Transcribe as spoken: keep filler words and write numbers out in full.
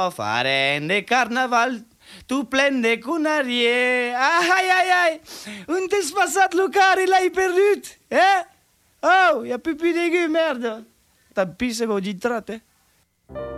sto facendo carnaval, tu prende con arie. Ai ai ai, unde è passato Lucari, l'hai perduto? Eh? Oh, y a più più di che, merda. T'ha pisse con gitrate?